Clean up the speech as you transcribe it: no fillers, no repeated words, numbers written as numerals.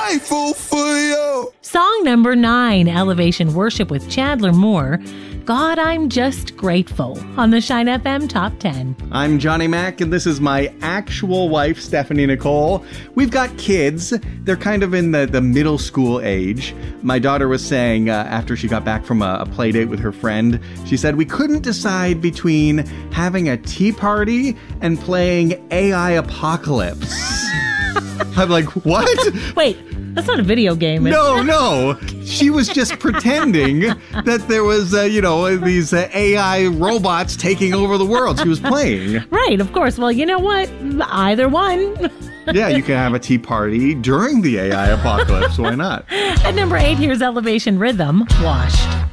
grateful for you. Song number 9, Elevation Worship with Chandler Moore. God, I'm just grateful on the Shine FM Top 10. I'm Johnny Mac, and this is my actual wife, Stephanie Nicole. We've got kids. They're kind of in the middle school age. My daughter was saying after she got back from a play date with her friend, she said we couldn't decide between having a tea party and playing AI Apocalypse. I'm like, what? Wait, that's not a video game. No. She was just pretending that there was, these AI robots taking over the world. She was playing. Right, of course. Well, you know what? Either one. Yeah, you can have a tea party during the AI apocalypse. Why not? At number 8, here's Elevation Rhythm, Washed.